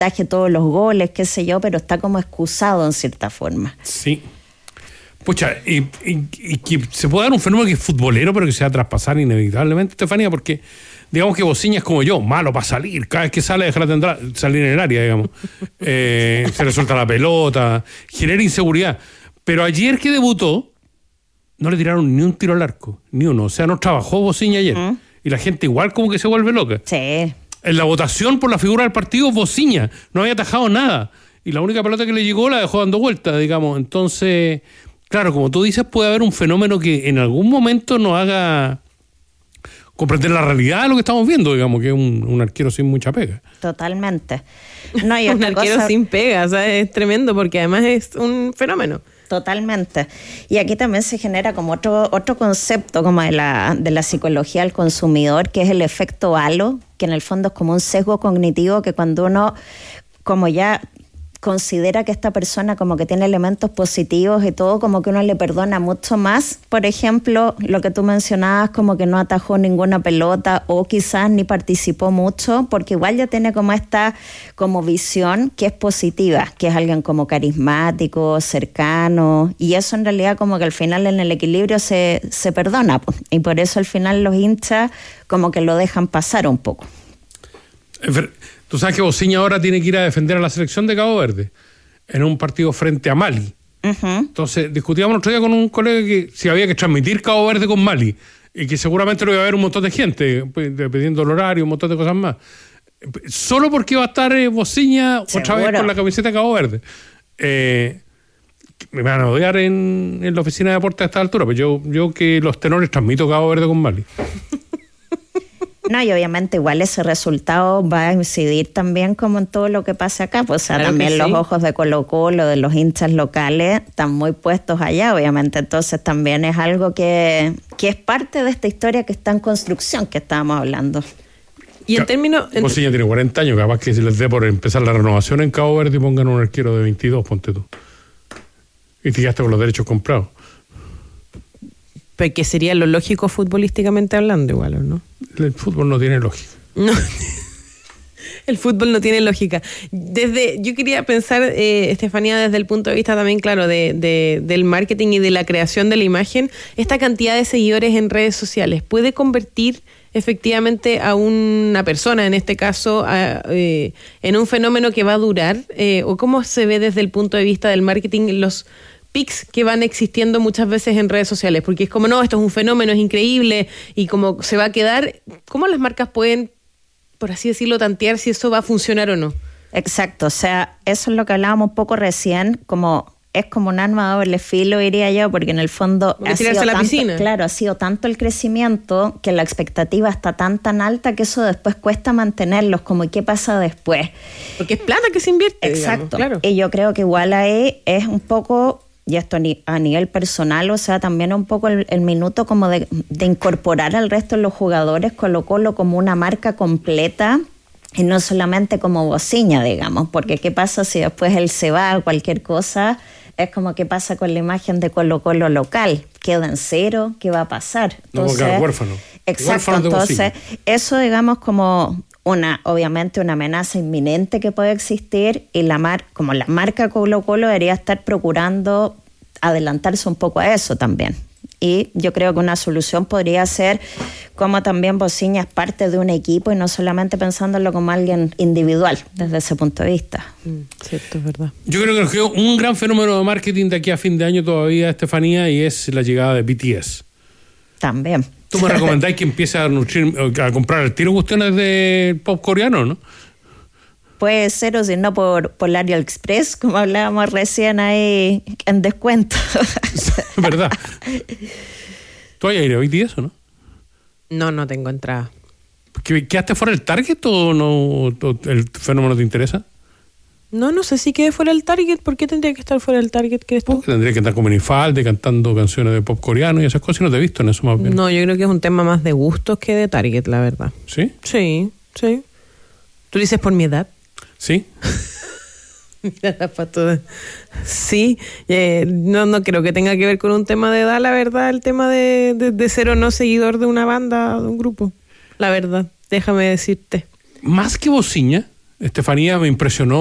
todos los goles, qué sé yo, pero está como excusado en cierta forma. Sí. Pucha, y que se puede dar un fenómeno que es futbolero, pero que se va a traspasar inevitablemente, Estefanía, porque digamos que Bociña es como yo, malo para salir, cada vez que sale deja salir en el área, digamos. Se le suelta la pelota, genera inseguridad. Pero ayer que debutó, no le tiraron ni un tiro al arco, ni uno. O sea, no trabajó Bociña ayer. Y la gente igual como que se vuelve loca. Sí. En la votación por la figura del partido, Bociña no había atajado nada. Y la única pelota que le llegó la dejó dando vueltas, digamos. Entonces, claro, como tú dices, puede haber un fenómeno que en algún momento nos haga comprender la realidad de lo que estamos viendo, digamos, que es un arquero sin mucha pega. Totalmente. No, y un arquero sin pega, o sea, es tremendo porque además es un fenómeno. Totalmente. Y aquí también se genera como otro concepto como de la psicología del consumidor, que es el efecto halo, que en el fondo es como un sesgo cognitivo que cuando uno como ya considera que esta persona como que tiene elementos positivos y todo, como que uno le perdona mucho más. Por ejemplo, lo que tú mencionabas, como que no atajó ninguna pelota o quizás ni participó mucho, porque igual ya tiene como esta como visión que es positiva, que es alguien como carismático, cercano, y eso en realidad como que al final en el equilibrio se perdona, pues, y por eso al final los hinchas como que lo dejan pasar un poco. Tú sabes que Bociña ahora tiene que ir a defender a la selección de Cabo Verde en un partido frente a Mali. Entonces discutíamos el otro día con un colega que si había que transmitir Cabo Verde con Mali y que seguramente lo iba a ver un montón de gente dependiendo del horario, un montón de cosas más, solo porque iba a estar Bociña otra vez con la camiseta de Cabo Verde. Me van a odiar en la oficina de deportes a esta altura, pero yo que los tenores transmito Cabo Verde con Mali. No, y obviamente igual ese resultado va a incidir también como en todo lo que pasa acá, pues, o sea, claro, también los ojos de Colo-Colo, de los hinchas locales, están muy puestos allá, obviamente, entonces también es algo que es parte de esta historia que está en construcción, que estábamos hablando. Y en términos... Bociña tiene 40 años, capaz que se les dé por empezar la renovación en Cabo Verde y pongan un arquero de 22, ponte tú. Y te quedaste con los derechos comprados. Que sería lo lógico futbolísticamente hablando igual, ¿o no? El fútbol no tiene lógica. No, el fútbol no tiene lógica. Yo quería pensar, Estefanía, desde el punto de vista también, claro, del marketing y de la creación de la imagen, esta cantidad de seguidores en redes sociales puede convertir efectivamente a una persona, en este caso, en un fenómeno que va a durar, o cómo se ve desde el punto de vista del marketing los pics que van existiendo muchas veces en redes sociales, porque es como, no, esto es un fenómeno, es increíble, y como se va a quedar, ¿cómo las marcas pueden, por así decirlo, tantear si eso va a funcionar o no? Exacto, o sea, eso es lo que hablábamos un poco recién, como es como un arma de doble filo, diría yo, porque en el fondo ha sido la piscina. Claro, ha sido tanto el crecimiento que la expectativa está tan alta que eso después cuesta mantenerlos, como ¿y qué pasa después? Porque es plata que se invierte. Exacto, digamos, claro. Y yo creo que igual ahí es un poco... Y esto a nivel personal, o sea, también un poco el minuto como de incorporar al resto de los jugadores, Colo-Colo como una marca completa y no solamente como Bociña, digamos, porque ¿qué pasa si después él se va o cualquier cosa? Es como ¿qué pasa con la imagen de Colo-Colo local? ¿Queda en cero? ¿Qué va a pasar? Entonces, no, porque huérfano. Exacto, entonces eso digamos como... obviamente una amenaza inminente que puede existir y como la marca Colo-Colo debería estar procurando adelantarse un poco a eso también. Y yo creo que una solución podría ser como también Bociña es parte de un equipo y no solamente pensándolo como alguien individual desde ese punto de vista. Cierto, es verdad. Yo creo que un gran fenómeno de marketing de aquí a fin de año todavía, Estefanía, y es la llegada de BTS. También. ¿Tú me recomendáis que empiece a comprar el tiro cuestiones de pop coreano, no? Puede ser, o si no, por AliExpress, como hablábamos recién ahí, en descuento. ¿Verdad? ¿Tú has ido a BTS o no? No tengo entrada. ¿Quedaste fuera del Target o no? ¿El fenómeno te interesa? No sé si quedé fuera del Target. ¿Por qué tendría que estar fuera del Target? Porque tendría que estar con minifalde, cantando canciones de pop coreano y esas cosas, y no te he visto en eso más bien. No, yo creo que es un tema más de gustos que de Target, la verdad. ¿Sí? Sí. ¿Tú dices por mi edad? Sí. Mira la foto. Sí, no creo que tenga que ver con un tema de edad, la verdad, el tema de ser o no seguidor de una banda o de un grupo. La verdad, déjame decirte. Más que Bociña, Estefanía me impresionó